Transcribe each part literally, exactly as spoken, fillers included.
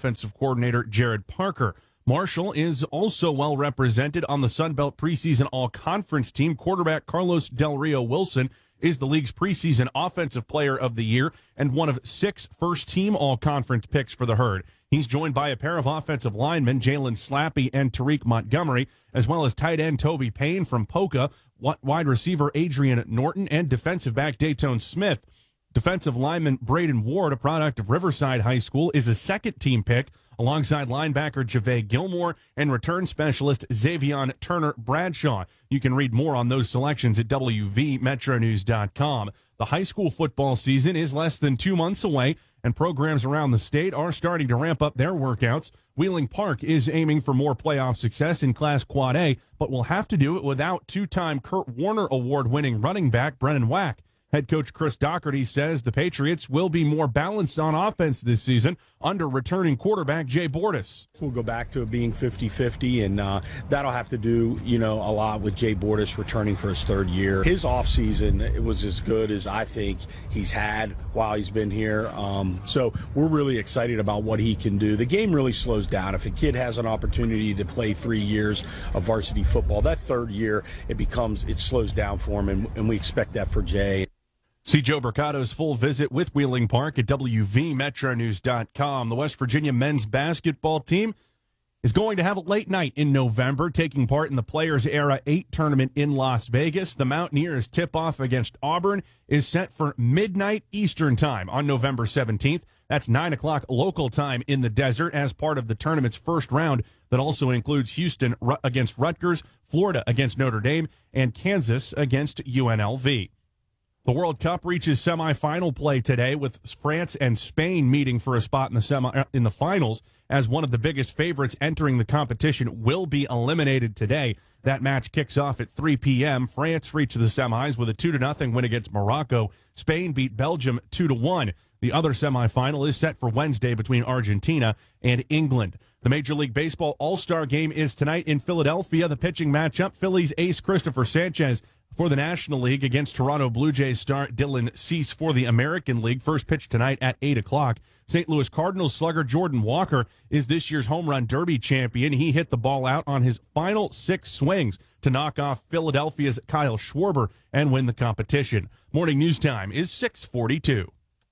offensive coordinator Jared Parker. Marshall is also well represented on the Sun Belt preseason all-conference team. Quarterback Carlos Del Rio Wilson is the league's preseason offensive player of the year and one of six first-team all-conference picks for the Herd. He's joined by a pair of offensive linemen, Jalen Slappy and Tariq Montgomery, as well as tight end Toby Payne from Poca, wide receiver Adrian Norton, and defensive back Dayton Smith. Defensive lineman Braden Ward, a product of Riverside High School, is a second-team pick, alongside linebacker Javay Gilmore and return specialist Xavion Turner Bradshaw. You can read more on those selections at W V Metro News dot com. The high school football season is less than two months away, and programs around the state are starting to ramp up their workouts. Wheeling Park is aiming for more playoff success in Class Quad A, but will have to do it without two-time Kurt Warner Award-winning running back Brennan Wack. Head coach Chris Doherty says the Patriots will be more balanced on offense this season under returning quarterback Jay Bordas. We'll go back to it being fifty-fifty, and uh, that'll have to do, you know, a lot with Jay Bordas returning for his third year. His offseason, it was as good as I think he's had while he's been here. Um, so we're really excited about what he can do. The game really slows down. If a kid has an opportunity to play three years of varsity football, that third year, it becomes, it slows down for him, and, and we expect that for Jay. See Joe Mercado's full visit with Wheeling Park at W V Metro News dot com. The West Virginia men's basketball team is going to have a late night in November, taking part in the Players Era eight tournament in Las Vegas. The Mountaineers tip-off against Auburn is set for midnight Eastern time on November seventeenth. That's nine o'clock local time in the desert as part of the tournament's first round that also includes Houston against Rutgers, Florida against Notre Dame, and Kansas against U N L V. The World Cup reaches semifinal play today, with France and Spain meeting for a spot in the semi in the finals, as one of the biggest favorites entering the competition will be eliminated today. That match kicks off at three p.m. France reached the semis with a two to nothing win against Morocco. Spain beat Belgium two to one. The other semifinal is set for Wednesday between Argentina and England. The Major League Baseball All-Star Game is tonight in Philadelphia. The pitching matchup, Phillies ace Christopher Sanchez for the National League against Toronto Blue Jays star Dylan Cease for the American League. First pitch tonight at eight o'clock. Saint Louis Cardinals slugger Jordan Walker is this year's Home Run Derby champion. He hit the ball out on his final six swings to knock off Philadelphia's Kyle Schwarber and win the competition. Morning news time is six forty-two.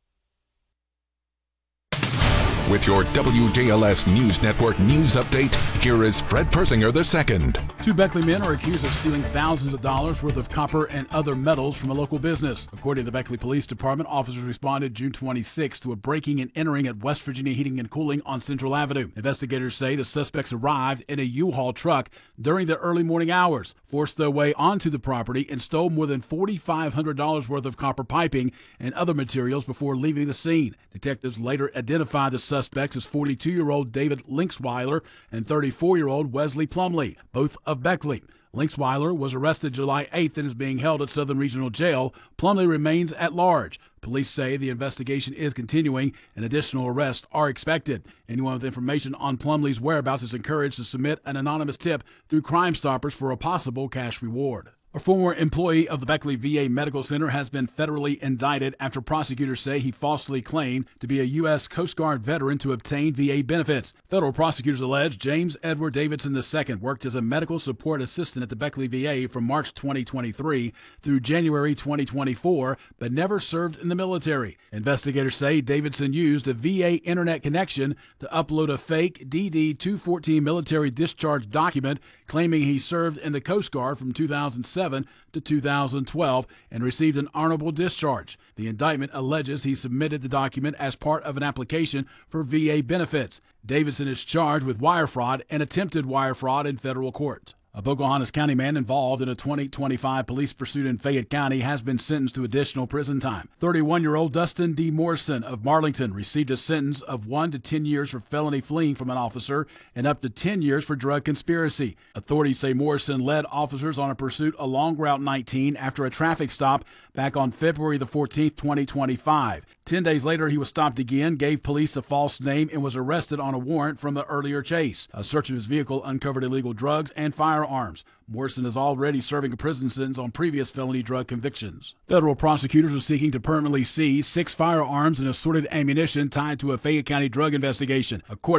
With your W J L S News Network news update, here is Fred Persinger the second. Two Beckley men are accused of stealing thousands of dollars worth of copper and other metals from a local business. According to the Beckley Police Department, officers responded June twenty-sixth to a breaking and entering at West Virginia Heating and Cooling on Central Avenue. Investigators say the suspects arrived in a U-Haul truck during the early morning hours, forced their way onto the property, and stole more than four thousand five hundred dollars worth of copper piping and other materials before leaving the scene. Detectives later identified the suspects as forty-two-year-old David Linksweiler and thirty-four-year-old Wesley Plumley, both of Beckley. Linksweiler was arrested July eighth and is being held at Southern Regional Jail. Plumley remains at large. Police say the investigation is continuing and additional arrests are expected. Anyone with information on Plumley's whereabouts is encouraged to submit an anonymous tip through Crime Stoppers for a possible cash reward. A former employee of the Beckley V A Medical Center has been federally indicted after prosecutors say he falsely claimed to be a U S Coast Guard veteran to obtain V A benefits. Federal prosecutors allege James Edward Davidson the second worked as a medical support assistant at the Beckley V A from March twenty twenty-three through January twenty twenty-four, but never served in the military. Investigators say Davidson used a V A internet connection to upload a fake D D two fourteen military discharge document claiming he served in the Coast Guard from two thousand seven to two thousand twelve and received an honorable discharge. The indictment alleges he submitted the document as part of an application for V A benefits. Davidson is charged with wire fraud and attempted wire fraud in federal court. A Pocahontas County man involved in a twenty twenty-five police pursuit in Fayette County has been sentenced to additional prison time. thirty-one-year-old Dustin D. Morrison of Marlington received a sentence of one to ten years for felony fleeing from an officer and up to ten years for drug conspiracy. Authorities say Morrison led officers on a pursuit along Route nineteen after a traffic stop back on February the fourteenth, twenty twenty-five. Ten days later, he was stopped again, gave police a false name, and was arrested on a warrant from the earlier chase. A search of his vehicle uncovered illegal drugs and firearms. Morrison is already serving a prison sentence on previous felony drug convictions. Federal prosecutors are seeking to permanently seize six firearms and assorted ammunition tied to a Fayette County drug investigation. According